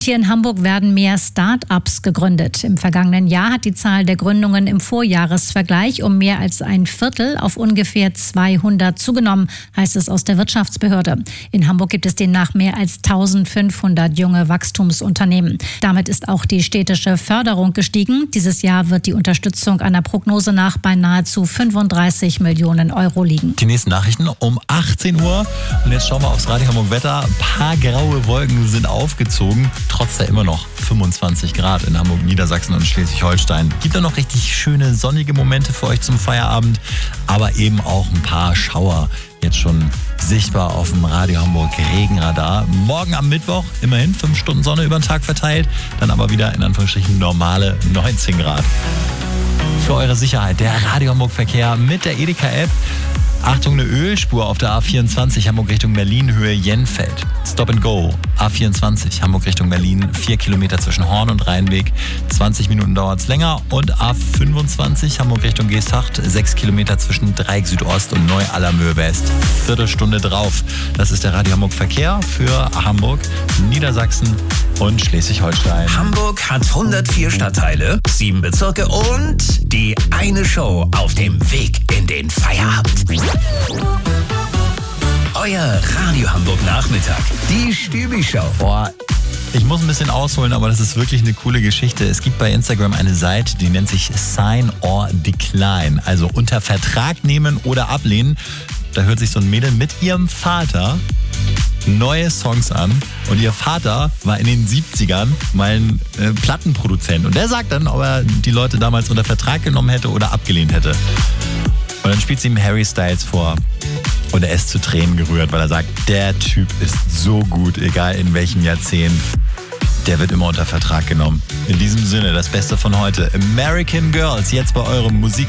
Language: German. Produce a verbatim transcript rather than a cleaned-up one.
Hier in Hamburg werden mehr Start-ups gegründet. Im vergangenen Jahr hat die Zahl der Gründungen im Vorjahresvergleich um mehr als ein Viertel auf ungefähr zweihundert zugenommen, heißt es aus der Wirtschaftsbehörde. In Hamburg gibt es demnach mehr als eintausendfünfhundert junge Wachstumsunternehmen. Damit ist auch die städtische Förderung gestiegen. Dieses Jahr wird die Unterstützung einer Prognose nach bei nahezu fünfunddreißig Millionen Euro liegen. Die nächsten Nachrichten um achtzehn Uhr. Und jetzt schauen wir aufs Radio Hamburg Wetter. Ein paar graue Wolken sind aufgezogen. Trotz der immer noch fünfundzwanzig Grad in Hamburg, Niedersachsen und Schleswig-Holstein. Gibt da noch richtig schöne sonnige Momente für euch zum Feierabend, aber eben auch ein paar Schauer. Jetzt schon sichtbar auf dem Radio Hamburg Regenradar. Morgen am Mittwoch immerhin fünf Stunden Sonne über den Tag verteilt, dann aber wieder in Anführungsstrichen normale neunzehn Grad. Für eure Sicherheit der Radio Hamburg Verkehr mit der Edeka-App. Achtung, eine Ölspur auf der A vierundzwanzig Hamburg Richtung Berlin, Höhe Jenfeld. Stop and Go, A vierundzwanzig Hamburg Richtung Berlin, vier Kilometer zwischen Horn und Rheinweg, zwanzig Minuten dauert es länger. Und A fünfundzwanzig Hamburg Richtung Geesthacht, sechs Kilometer zwischen Dreieck Südost und Neu-Allermöhe West, Viertelstunde drauf. Das ist der Radio Hamburg Verkehr für Hamburg, Niedersachsen und Schleswig-Holstein. Hamburg hat hundertvier Stadtteile, sieben Bezirke und die eine Show auf dem Weg in den Feierabend. Euer Radio Hamburg Nachmittag, die Stübi-Show. Boah, ich muss ein bisschen ausholen, aber das ist wirklich eine coole Geschichte. Es gibt bei Instagram eine Seite, die nennt sich Sign or Decline, also unter Vertrag nehmen oder ablehnen. Da hört sich so ein Mädel mit ihrem Vater neue Songs an und ihr Vater war in den siebzigern mal ein äh, Plattenproduzent und der sagt dann, ob er die Leute damals unter Vertrag genommen hätte oder abgelehnt hätte. Und dann spielt sie ihm Harry Styles vor und er ist zu Tränen gerührt, weil er sagt, der Typ ist so gut, egal in welchem Jahrzehnt, der wird immer unter Vertrag genommen. In diesem Sinne, das Beste von heute, American Girls, jetzt bei eurem Musik